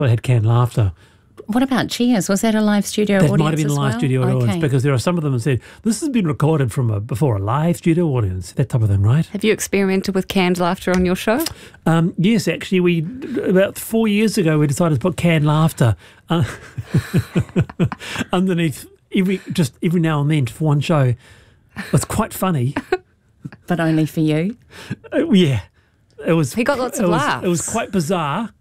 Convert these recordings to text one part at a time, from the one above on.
I had canned laughter. What about Cheers? Was that a live studio audience? That might have been a live studio audience, Okay. because there are some of them that said, this has been recorded from before a live studio audience, that type of thing, right? Have you experimented with canned laughter on your show? Yes, actually, about 4 years ago, we decided to put canned laughter underneath every now and then for one show. It's quite funny. But only for you? Yeah. It was. He got lots of laughs. It was quite bizarre.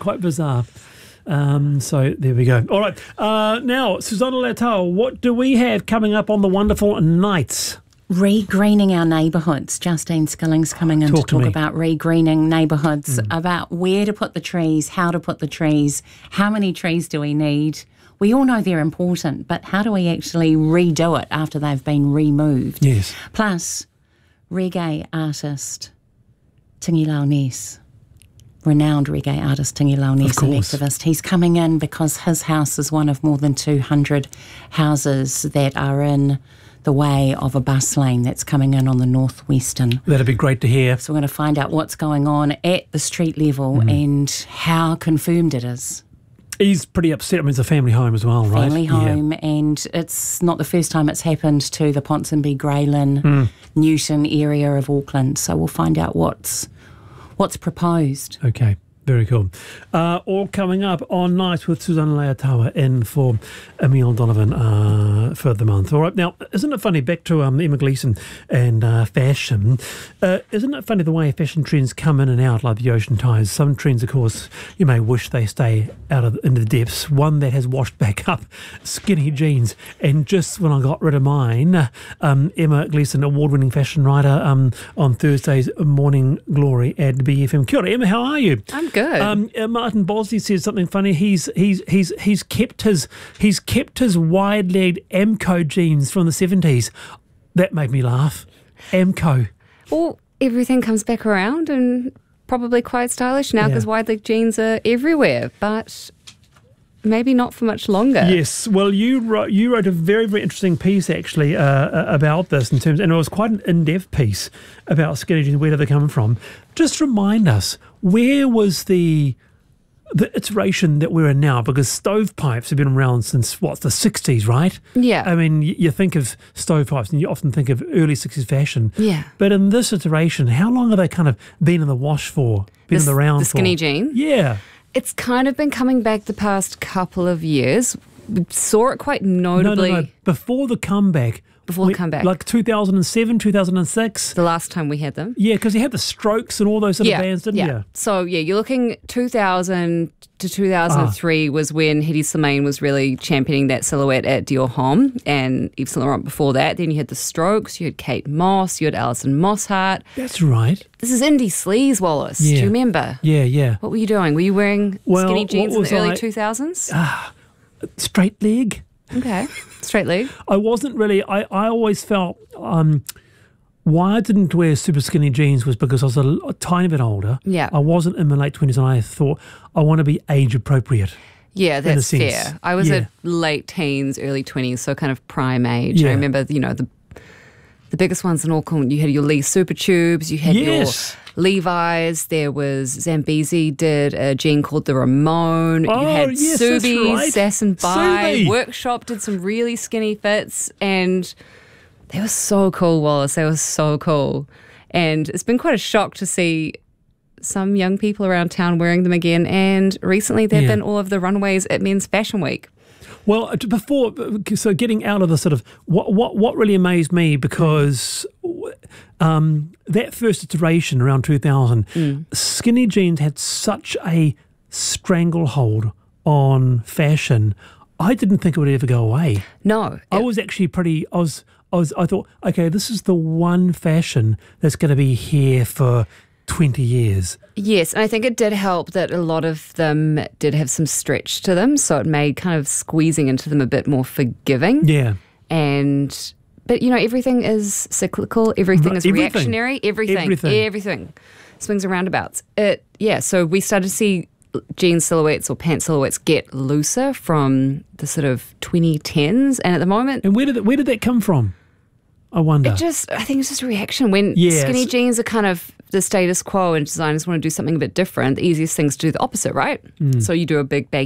So there we go. All right. Now, Susana Latau, what do we have coming up on the wonderful nights? Re-greening our neighbourhoods. Justine Skilling's coming in to talk about re-greening neighbourhoods, about where to put the trees, how to put the trees, how many trees do we need. We all know they're important, but how do we actually redo it after they've been removed? Yes. Plus, reggae artist Tingi Launese, renowned reggae artist Tingi Launese, an activist. He's coming in because his house is one of more than 200 houses that are in the way of a bus lane that's coming in on the northwestern. That'd be great to hear. So we're going to find out what's going on at the street level and how confirmed it is. He's pretty upset. I mean, it's a family home as well, right? Family home, and it's not the first time it's happened to the Ponsonby, Grayling, Newton area of Auckland. So we'll find out what's proposed. Okay, very cool. All coming up on Night with Susana Latau in for Emile Donovan for the month. All right, now, isn't it funny, back to Emma Gleeson and fashion, isn't it funny the way fashion trends come in and out like the ocean tides? Some trends, of course, you may wish they stay into the depths. One that has washed back up, skinny jeans. And just when I got rid of mine, Emma Gleeson, award-winning fashion writer, on Thursday's Morning Glory at BFM. Kia ora, Emma, how are you? I'm good. Martin Bosley says something funny. He's kept his wide-legged Amco jeans from the 70s. That made me laugh. Amco. Well, everything comes back around and probably quite stylish now because wide-leg jeans are everywhere, but maybe not for much longer. Yes. Well, you wrote a very, very interesting piece actually about this and it was quite an in-depth piece about skinny jeans. Where do they come from? Just remind us, where was the iteration that we're in now? Because stovepipes have been around since, the 60s, right? Yeah. I mean, you think of stovepipes and you often think of early 60s fashion. Yeah. But in this iteration, how long have they kind of been in the wash for, been in the round for? The skinny jean? Yeah. It's kind of been coming back the past couple of years. We saw it quite notably. No. Before the comeback. Like 2007, 2006. The last time we had them. Yeah, because you had the Strokes and all those other bands, didn't you? So, you're looking 2000 to 2003 was when Hedy Slimane was really championing that silhouette at Dior Homme and Yves Saint Laurent before that. Then you had the Strokes, you had Kate Moss, you had Alison Mosshart. That's right. This is indie sleaze, Wallace. Yeah. Do you remember? Yeah. What were you doing? Were you wearing skinny jeans in the early 2000s? Straight leg. Okay. Straight leg. I wasn't really, I always felt, why I didn't wear super skinny jeans was because I was a tiny bit older. Yeah. I wasn't in my late 20s and I thought I want to be age appropriate. Yeah, that's in a sense. fair. I was at late teens, early 20s, so kind of prime age. Yeah. I remember, the biggest ones in Auckland, you had your Lee Super Tubes, you had your Levi's, there was Zambezi did a jean called the Ramon, you had Subi, Sass and Bai, Workshop did some really skinny fits, and they were so cool, Wallace. They were so cool. And it's been quite a shock to see some young people around town wearing them again, and recently they've been all over the runways at Men's Fashion Week. Well, so getting out of the sort of what really amazed me, because that first iteration around 2000, skinny jeans had such a stranglehold on fashion. I didn't think it would ever go away. No, I was actually I thought, okay, this is the one fashion that's going to be here for 20 years. Yes, and I think it did help that a lot of them did have some stretch to them, so it made kind of squeezing into them a bit more forgiving. Yeah. But everything is cyclical, everything is reactionary, everything swings and roundabouts. So we started to see jean silhouettes or pant silhouettes get looser from the sort of 2010s, and at the moment... And where did that come from? I wonder. I think it's just a reaction when skinny jeans are kind of the status quo and designers want to do something a bit different, the easiest thing is to do the opposite, right? So you do a big